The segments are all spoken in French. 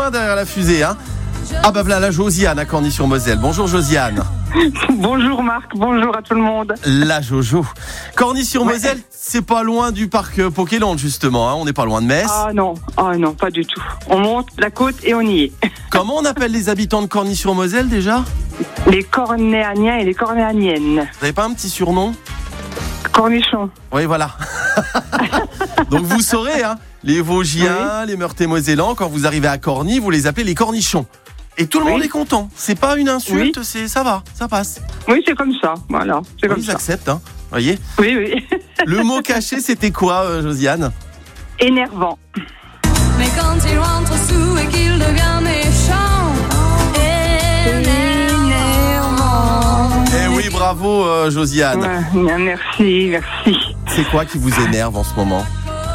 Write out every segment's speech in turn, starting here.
loin derrière la fusée, hein. Ah bah voilà la Josiane à Corny-sur-Moselle. Bonjour Josiane. Bonjour Marc, bonjour à tout le monde. La Jojo. Corny-sur-Moselle, c'est pas loin du parc Pokéland justement, hein. On n'est pas loin de Metz. Ah non, pas du tout. On monte la côte et on y est. Comment on appelle les habitants de Corny-sur-Moselle déjà ? Les Cornéaniens et les Cornéaniennes. Vous avez pas un petit surnom ? Cornichons. Oui, voilà. Donc vous saurez, hein, les Vosgiens, les Meurthe-et-Mosellans, quand vous arrivez à Corny, vous les appelez les Cornichons. Et tout le monde est content. C'est pas une insulte, ça va, ça passe. Oui, c'est comme ça. Voilà, c'est comme Ils ça. acceptent, hein. Voyez. Oui. Le mot caché, c'était quoi, Josiane ? Énervant. Mais quand il rentre sous et qu'il devient méchant, énervant. Eh oui, bravo, Josiane. Ouais, merci. C'est quoi qui vous énerve en ce moment ?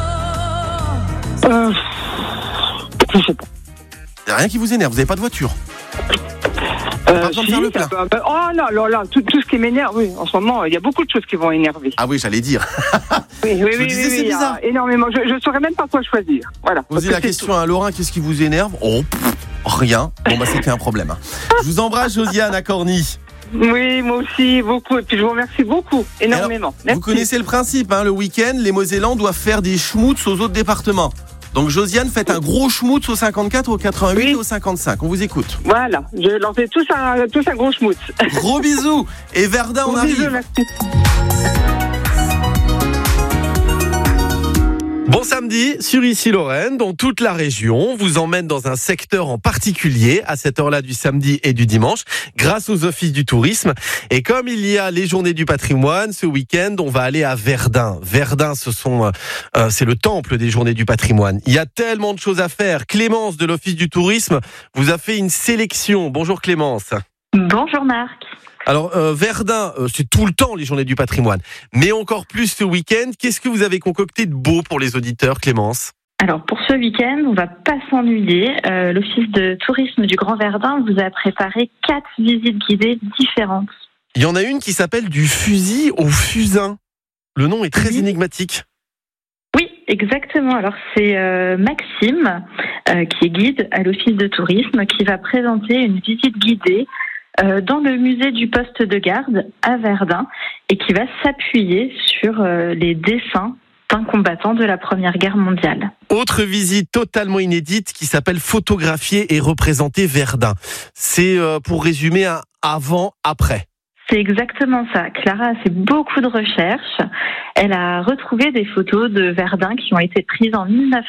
Je sais pas. Il n'y a rien qui vous énerve, vous n'avez pas de voiture. Pas besoin de faire le plein. Oh là, tout ce qui m'énerve, oui. En ce moment, il y a beaucoup de choses qui vont énerver. Ah oui, j'allais dire. Oui, c'est bizarre. Énormément. Je ne saurais même pas quoi choisir. Voilà. Posez la question à Laurent, qu'est-ce qui vous énerve ? Oh, rien. Bon, bah, c'est qu'il y a un problème. Hein. Je vous embrasse, Josiane, à Corny. Oui, moi aussi, beaucoup. Et puis, je vous remercie beaucoup, énormément. Alors, vous connaissez le principe, hein, le week-end, les Mosellans doivent faire des schmutz aux autres départements. Donc, Josiane, faites un gros schmutz au 54, au 88 et au 55. On vous écoute. Voilà, je leur fais tous un gros schmutz. Gros bisous. Et Verdun, on arrive. Bisous, merci. Bon samedi sur Issy-Lorraine, dont toute la région vous emmène dans un secteur en particulier à cette heure-là du samedi et du dimanche, grâce aux offices du tourisme. Et comme il y a les journées du patrimoine, ce week-end, on va aller à Verdun. Verdun, c'est le temple des journées du patrimoine. Il y a tellement de choses à faire. Clémence de l'office du tourisme vous a fait une sélection. Bonjour Clémence. Bonjour Marc. Alors, Verdun, c'est tout le temps les journées du patrimoine, mais encore plus ce week-end. Qu'est-ce que vous avez concocté de beau pour les auditeurs, Clémence ? Alors pour ce week-end, on va pas s'ennuyer. L'office de tourisme du Grand Verdun vous a préparé 4 visites guidées différentes. Il y en a une qui s'appelle du fusil au fusain. Le nom est très énigmatique. Oui, exactement. Alors c'est Maxime, qui est guide à l'office de tourisme, qui va présenter une visite guidée dans le musée du poste de garde à Verdun et qui va s'appuyer sur les dessins d'un combattant de la Première Guerre mondiale. Autre visite totalement inédite qui s'appelle Photographier et représenter Verdun. C'est pour résumer un avant-après. C'est exactement ça. Clara a fait beaucoup de recherches. Elle a retrouvé des photos de Verdun qui ont été prises en 1900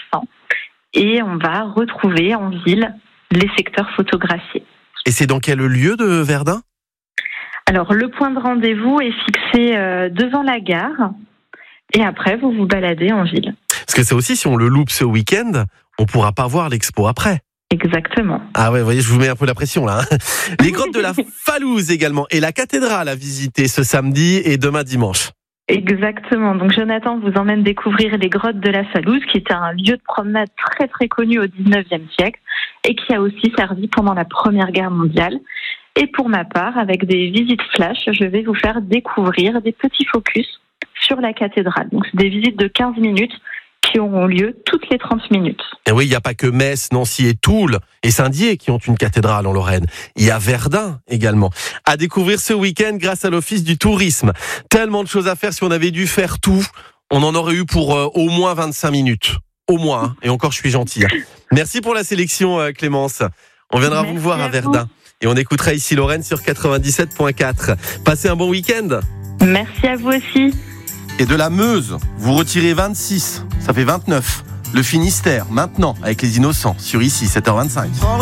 et on va retrouver en ville les secteurs photographiés. Et c'est dans quel lieu de Verdun ? Alors, le point de rendez-vous est fixé devant la gare. Et après, vous vous baladez en ville. Parce que ça aussi, si on le loupe ce week-end, on ne pourra pas voir l'expo après. Exactement. Ah ouais, vous voyez, je vous mets un peu la pression là. Hein. Les grottes de la Falouse également. Et la cathédrale à visiter ce samedi et demain dimanche. Exactement. Donc Jonathan vous emmène découvrir les grottes de la Falouse, qui était un lieu de promenade très très connu au 19e siècle et qui a aussi servi pendant la Première Guerre mondiale. Et pour ma part, avec des visites flash, je vais vous faire découvrir des petits focus sur la cathédrale. Donc c'est des visites de 15 minutes qui auront lieu toutes les 30 minutes. Et oui, il n'y a pas que Metz, Nancy et Toul et Saint-Dié qui ont une cathédrale en Lorraine. Il y a Verdun également. À découvrir ce week-end grâce à l'Office du tourisme. Tellement de choses à faire. Si on avait dû faire tout, on en aurait eu pour au moins 25 minutes. Au moins. Hein. Et encore, je suis gentil. Hein. Merci pour la sélection, Clémence. On viendra vous voir à Verdun. Et on écoutera Issy-Lorraine sur 97.4. Passez un bon week-end. Merci à vous aussi. Et de la Meuse, vous retirez 26, ça fait 29. Le Finistère, maintenant, avec les innocents, sur Issy, 7h25.